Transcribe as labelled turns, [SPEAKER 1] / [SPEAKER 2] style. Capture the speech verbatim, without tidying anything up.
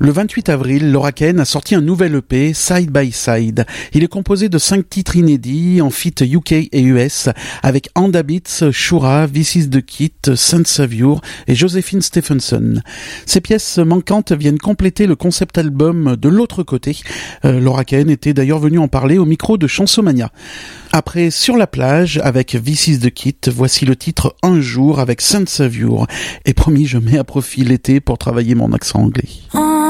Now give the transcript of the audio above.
[SPEAKER 1] Le vingt-huit avril, Laura Cahen a sorti un nouvel E P, Side by Side. Il est composé de cinq titres inédits en feat U K et U S avec Anda Beats, Shura, This Is The Kit, Saint Savior et Josephine Stephenson. Ces pièces manquantes viennent compléter le concept album de l'autre côté. Euh, Laura Cahen était d'ailleurs venue en parler au micro de Chansomania. Après Sur la plage avec This Is The Kit, voici le titre Un jour avec Saint Savior. Et promis, je mets à profit l'été pour travailler mon accent anglais.